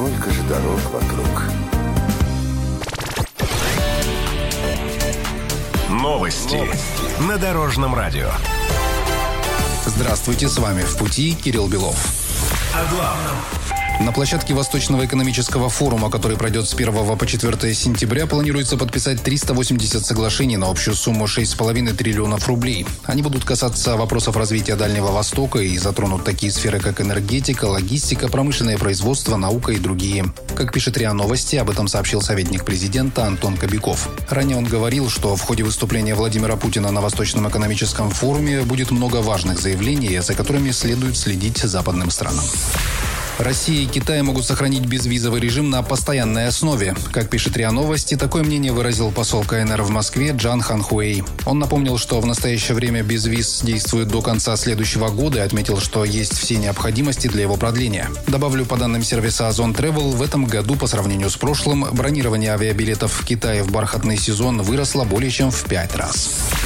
сколько же дорог вокруг. Новости на Дорожном радио. Здравствуйте, с вами «В пути» Кирилл Белов. О главном. На площадке Восточного экономического форума, который пройдет с 1 по 4 сентября, планируется подписать 380 соглашений на общую сумму 6,5 триллионов рублей. Они будут касаться вопросов развития Дальнего Востока и затронут такие сферы, как энергетика, логистика, промышленное производство, наука и другие. Как пишет РИА Новости, об этом сообщил советник президента Антон Кобяков. Ранее он говорил, что в ходе выступления Владимира Путина на Восточном экономическом форуме будет много важных заявлений, за которыми следует следить западным странам. Россия и Китай могут сохранить безвизовый режим на постоянной основе. Как пишет РИА Новости, такое мнение выразил посол КНР в Москве Джан Ханхуэй. Он напомнил, что в настоящее время безвиз действует до конца следующего года и отметил, что есть все необходимости для его продления. Добавлю, по данным сервиса Озон Travel, в этом году по сравнению с прошлым бронирование авиабилетов в Китае в бархатный сезон выросло более чем в 5 раз.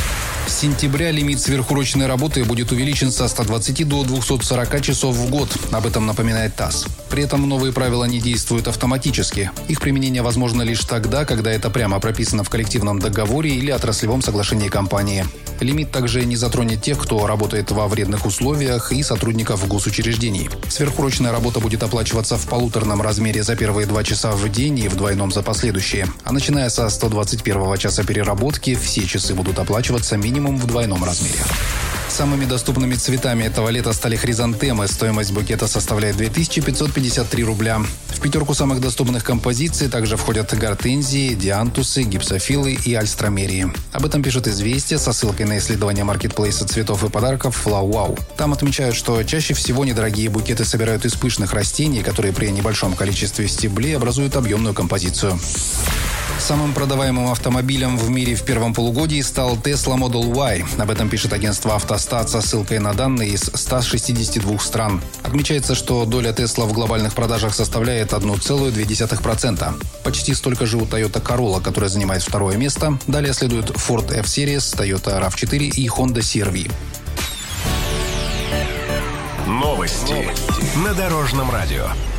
С сентября лимит сверхурочной работы будет увеличен со 120 до 240 часов в год. Об этом напоминает ТАСС. При этом новые правила не действуют автоматически. Их применение возможно лишь тогда, когда это прямо прописано в коллективном договоре или отраслевом соглашении компании. Лимит также не затронет тех, кто работает во вредных условиях, и сотрудников госучреждений. Сверхурочная работа будет оплачиваться в полуторном размере за первые 2 часа в день и в двойном за последующие. А начиная со 121 часа переработки, все часы будут оплачиваться минимум в двойном размере. Самыми доступными цветами этого лета стали хризантемы. Стоимость букета составляет 2553 рубля. В пятерку самых доступных композиций также входят гортензии, диантусы, гипсофилы и альстромерии. Об этом пишет «Известия» со ссылкой на исследование маркетплейса цветов и подарков FlowWow. Там отмечают, что чаще всего недорогие букеты собирают из пышных растений, которые при небольшом количестве стеблей образуют объемную композицию. Самым продаваемым автомобилем в мире в первом полугодии стал Tesla Model Y. Об этом пишет агентство «Автостат» со ссылкой на данные из 162 стран. Отмечается, что доля Tesla в глобальных продажах составляет 1,2%. Почти столько же у Toyota Corolla, которая занимает второе место. Далее следуют Ford F-Series, Toyota RAV4 и Honda CR-V. Новости на Дорожном радио.